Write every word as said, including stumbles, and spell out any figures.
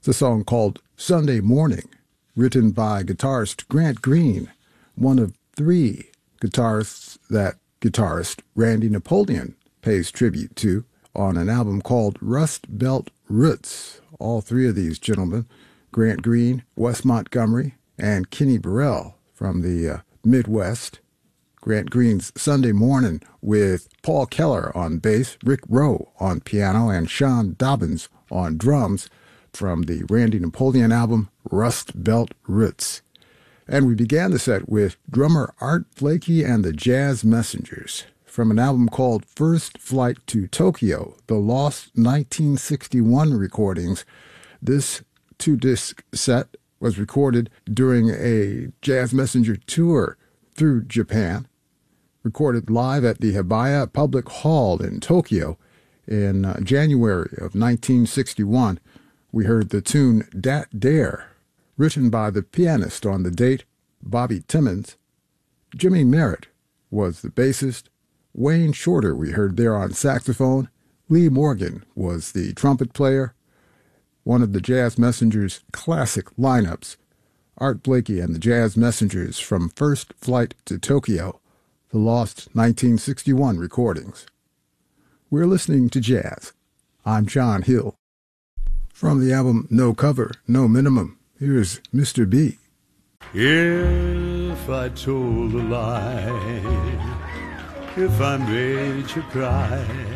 It's a song called Sunday Morning, written by guitarist Grant Green, one of three guitarists that guitarist Randy Napoleon pays tribute to on an album called Rust Belt Roots. All three of these gentlemen, Grant Green, Wes Montgomery, and Kenny Burrell from the uh, Midwest. Grant Green's Sunday Morning with Paul Keller on bass, Rick Rowe on piano, and Sean Dobbins on drums from the Randy Napoleon album Rust Belt Roots. And we began the set with drummer Art Blakey and the Jazz Messengers from an album called First Flight to Tokyo, the Lost nineteen sixty-one recordings. This two-disc set was recorded during a Jazz Messenger tour through Japan, recorded live at the Hibiya Public Hall in Tokyo in uh, January of nineteen sixty-one. We heard the tune Dat Dare, written by the pianist on the date, Bobby Timmons. Jimmy Merritt was the bassist. Wayne Shorter we heard there on saxophone. Lee Morgan was the trumpet player. One of the Jazz Messengers' classic lineups, Art Blakey and the Jazz Messengers from First Flight to Tokyo, the lost nineteen sixty-one recordings. We're listening to jazz. I'm John Hill. From the album No Cover, No Minimum, here's Mister B. If I told a lie, if I made you cry,